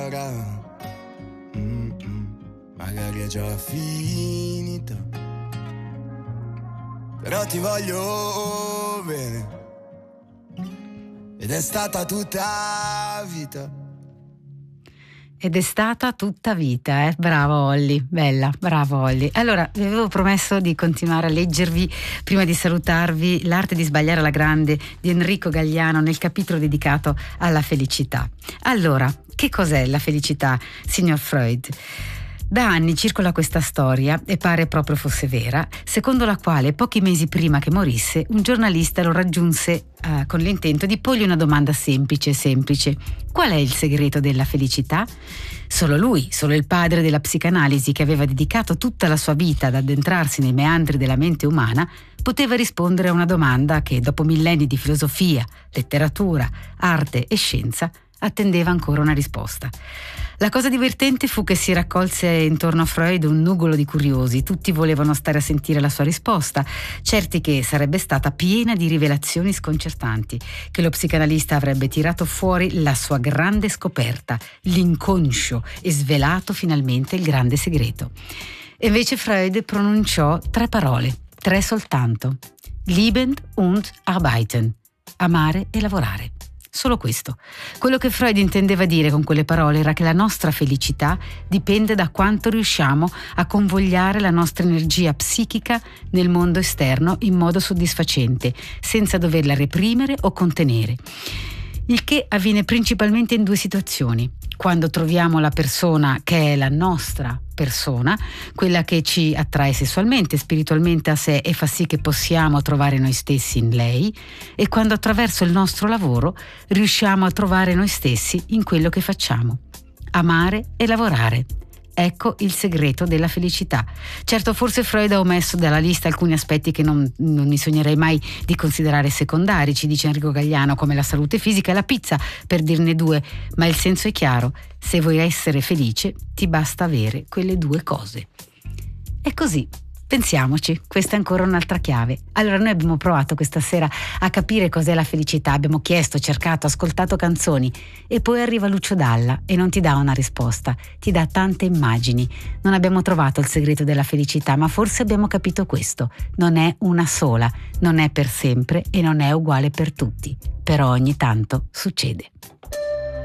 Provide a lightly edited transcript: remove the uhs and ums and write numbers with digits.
Magari è già finita, però ti voglio bene ed è stata tutta vita. Ed è stata tutta vita, bravo Olly, bella, bravo Olly. Allora, vi avevo promesso di continuare a leggervi, prima di salutarvi, L'arte di sbagliare alla grande di Enrico Galliano nel capitolo dedicato alla felicità. Allora, che cos'è la felicità, signor Freud? Da anni circola questa storia, e pare proprio fosse vera, secondo la quale pochi mesi prima che morisse un giornalista lo raggiunse con l'intento di porgli una domanda semplice. Qual è il segreto della felicità? Solo lui, solo il padre della psicanalisi, che aveva dedicato tutta la sua vita ad addentrarsi nei meandri della mente umana, poteva rispondere a una domanda che dopo millenni di filosofia, letteratura, arte e scienza attendeva ancora una risposta. La cosa divertente fu che si raccolse intorno a Freud un nugolo di curiosi. Tutti volevano stare a sentire la sua risposta, certi che sarebbe stata piena di rivelazioni sconcertanti, che lo psicanalista avrebbe tirato fuori la sua grande scoperta, l'inconscio, e svelato finalmente il grande segreto. E invece Freud pronunciò 3 parole, 3 soltanto: Lieben und arbeiten, amare e lavorare. Solo questo. Quello che Freud intendeva dire con quelle parole era che la nostra felicità dipende da quanto riusciamo a convogliare la nostra energia psichica nel mondo esterno in modo soddisfacente, senza doverla reprimere o contenere. Il che avviene principalmente in 2 situazioni: quando troviamo la persona che è la nostra persona, quella che ci attrae sessualmente, spiritualmente a sé e fa sì che possiamo trovare noi stessi in lei, e quando attraverso il nostro lavoro riusciamo a trovare noi stessi in quello che facciamo. Amare e lavorare. Ecco il segreto della felicità. Certo, forse Freud ha omesso dalla lista alcuni aspetti che non mi sognerei mai di considerare secondari, ci dice Enrico Galliano, come la salute fisica e la pizza, per dirne 2, ma il senso è chiaro: se vuoi essere felice ti basta avere quelle 2 cose. E così, pensiamoci, questa è ancora un'altra chiave. Allora, noi abbiamo provato questa sera a capire cos'è la felicità, abbiamo chiesto, cercato, ascoltato canzoni, e poi arriva Lucio Dalla e non ti dà una risposta, ti dà tante immagini. Non abbiamo trovato il segreto della felicità, ma forse abbiamo capito questo: non è una sola, non è per sempre e non è uguale per tutti, però ogni tanto succede.